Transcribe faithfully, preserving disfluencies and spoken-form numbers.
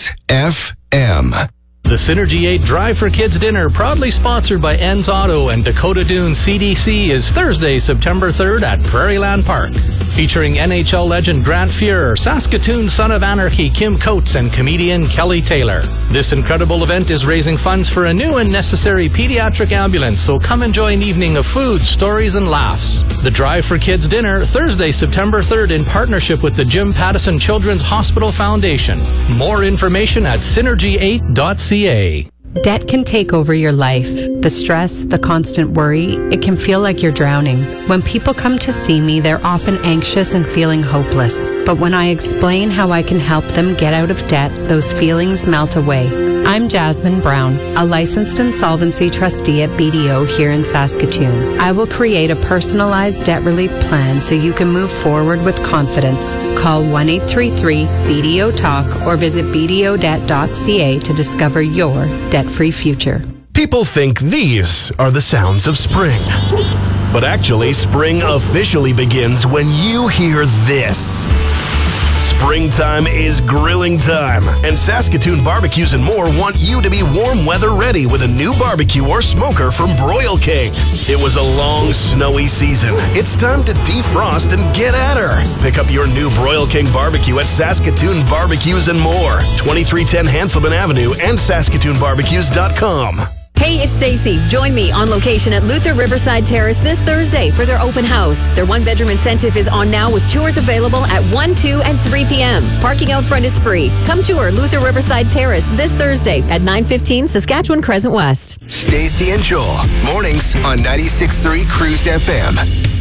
Cruise F M. The Synergy eight Drive for Kids Dinner, proudly sponsored by Enns Auto and Dakota Dunes C D C, is Thursday, September third at Prairieland Park. Featuring N H L legend Grant Fuhrer, Saskatoon Son of Anarchy Kim Coates, and comedian Kelly Taylor. This incredible event is raising funds for a new and necessary pediatric ambulance, so come enjoy an evening of food, stories, and laughs. The Drive for Kids Dinner, Thursday, September third, in partnership with the Jim Pattison Children's Hospital Foundation. More information at synergy eight dot c a. Debt can take over your life. The stress, the constant worry, it can feel like you're drowning. When people come to see me, they're often anxious and feeling hopeless. But when I explain how I can help them get out of debt, those feelings melt away. I'm Jasmine Brown, a licensed insolvency trustee at B D O here in Saskatoon. I will create a personalized debt relief plan so you can move forward with confidence. Call one eight three three B D O talk or visit b d o debt dot c a to discover your debt-free future. People think these are the sounds of spring. But actually, spring officially begins when you hear this. Springtime is grilling time, and Saskatoon Barbecues and More want you to be warm weather ready with a new barbecue or smoker from Broil King. It was a long, snowy season. It's time to defrost and get at her. Pick up your new Broil King barbecue at Saskatoon Barbecues and More, twenty-three ten Hanselman Avenue and saskatoon barbecues dot com. Hey, it's Stacy. Join me on location at Luther Riverside Terrace this Thursday for their open house. Their one-bedroom incentive is on now with tours available at one, two, and three p.m. Parking out front is free. Come tour Luther Riverside Terrace this Thursday at nine fifteen Saskatchewan Crescent West. Stacy and Joel, mornings on ninety-six point three Cruise F M.